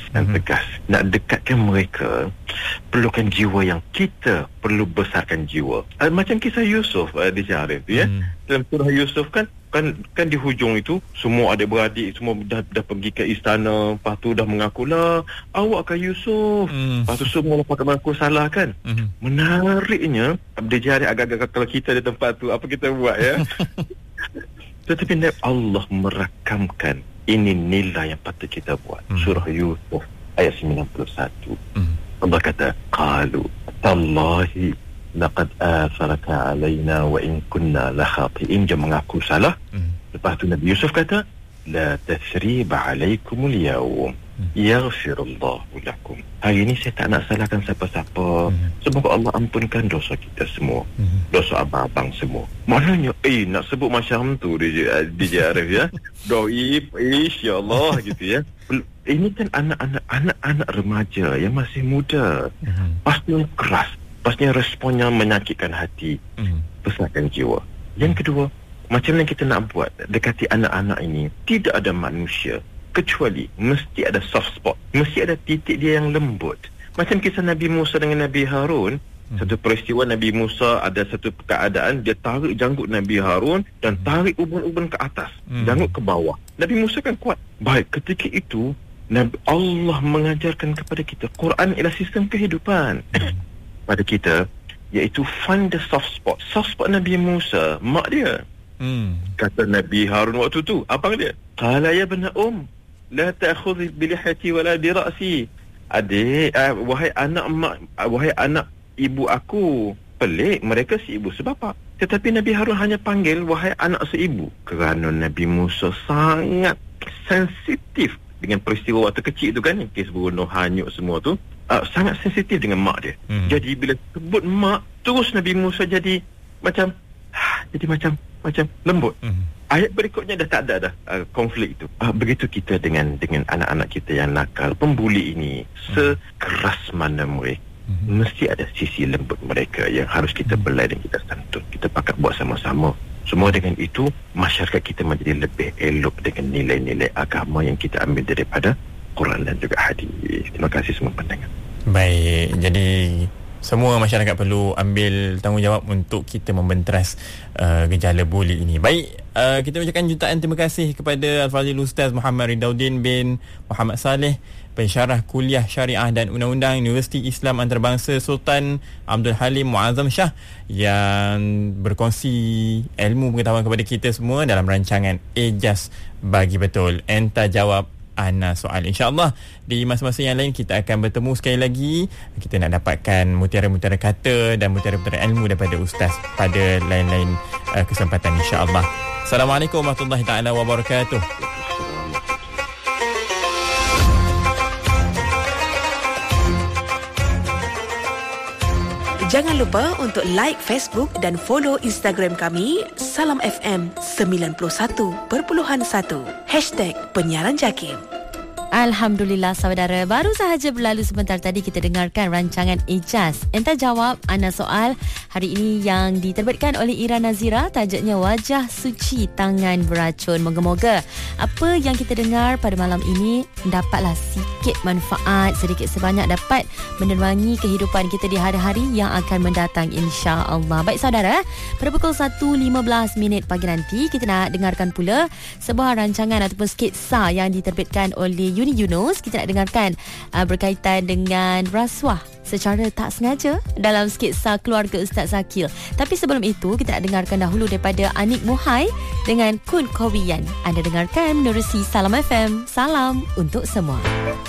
dan tegas. Nak dekatkan mereka, perlukan jiwa yang kita perlu besarkan jiwa. Macam kisah Yusuf DJ Arif, ya. Dalam surah Yusuf kan di hujung itu semua adik-beradik semua dah pergi ke istana, lepas tu dah mengakulah awak kan Yusuf, lepas tu semua mengaku salah kan. Menariknya DJ Arif, agak-agak kalau kita di tempat tu apa kita buat, ya. Tetapi Allah merakamkan ini nilai yang patut kita buat. Surah Yusuf ayat 91. Allah kata, qalu tallahi laqad atharaka alaina wa in kunna la khati'in. Dia mengaku salah. Lepas tu Nabi Yusuf kata, la tathriba alaikumul yawm yaghfirullahu lakum. Hari ini saya tak nak salahkan siapa-siapa. Semoga Allah ampunkan dosa kita semua, dosa abang-abang semua. Maknanya nak sebut macam tu DJ Arif, ya. Doi insya-Allah gitu, ya. Ini kan anak-anak remaja yang masih muda. Pastinya keras, pastinya responnya menyakitkan hati, besarkan jiwa. Yang kedua, macam yang kita nak buat dekati anak-anak ini, tidak ada manusia kecuali mesti ada soft spot, mesti ada titik dia yang lembut. Macam kisah Nabi Musa dengan Nabi Harun. Satu peristiwa, Nabi Musa ada satu keadaan, dia tarik janggut Nabi Harun dan tarik ubun-ubun ke atas, janggut ke bawah. Nabi Musa kan kuat. Baik, ketika itu Allah mengajarkan kepada kita, Quran ialah sistem kehidupan pada kita, iaitu find the soft spot. Soft spot Nabi Musa, mak dia. Kata Nabi Harun waktu tu, abang dia, qala ya bna la ta'khudh bi lihati wala bi ra'si. Adik, wahai anak mak, wahai anak ibu aku. Pelik, mereka si ibu sebapa. Tetapi Nabi Harun hanya panggil wahai anak seibu, kerana Nabi Musa sangat sensitif dengan peristiwa waktu kecil tu kan, kes bunuh hanyut semua tu. Sangat sensitif dengan mak dia. Jadi bila sebut mak, terus Nabi Musa jadi macam lembut. Ayat berikutnya dah tak ada konflik itu. Begitu kita dengan anak-anak kita yang nakal, pembuli ini, sekeras mana mereka, mesti ada sisi lembut mereka yang harus kita belai dan kita sentuh. Kita pakat buat sama-sama. Semua dengan itu, masyarakat kita menjadi lebih elok dengan nilai-nilai agama yang kita ambil daripada Quran dan juga hadis. Terima kasih semua pendengar. Baik, jadi semua masyarakat perlu ambil tanggungjawab untuk kita membenteras gejala buli ini. Baik, kita ucapkan jutaan terima kasih kepada Al-Fadhil Ustaz Muhammad Ridauddin bin Muhammad Saleh, pensyarah kuliah syariah dan undang-undang Universiti Islam Antarabangsa Sultan Abdul Halim Muazzam Shah, yang berkongsi ilmu pengetahuan kepada kita semua dalam rancangan Ijaz Bagi Betul, Enta Jawab Ana Soal. InsyaAllah di masa-masa yang lain kita akan bertemu sekali lagi. Kita nak dapatkan mutiara-mutiara kata dan mutiara-mutiara ilmu daripada Ustaz pada lain-lain kesempatan, insyaAllah. Assalamualaikum warahmatullahi taala wabarakatuh. Jangan lupa untuk like Facebook dan follow Instagram kami Salam FM 91.1 #penyiaran JAKIM. Alhamdulillah saudara, baru sahaja berlalu sebentar tadi kita dengarkan rancangan Ijaz Enta Jawab Ana Soal hari ini yang diterbitkan oleh Ira Nazira, tajuknya Wajah Suci Tangan Beracun. Moga-moga apa yang kita dengar pada malam ini dapatlah sikit manfaat, sedikit sebanyak dapat menerangi kehidupan kita di hari-hari yang akan mendatang, insya-Allah. Baik saudara, pada pukul 1.15 pagi nanti kita nak dengarkan pula sebuah rancangan ataupun sketsa yang diterbitkan oleh Uni Yunus. Kita nak dengarkan berkaitan dengan rasuah secara tak sengaja dalam sketsa Keluarga Ustaz Zakir. Tapi sebelum itu kita nak dengarkan dahulu daripada Anik Muhai dengan Kun Kowian. Anda dengarkan menerusi Salam FM. Salam untuk semua.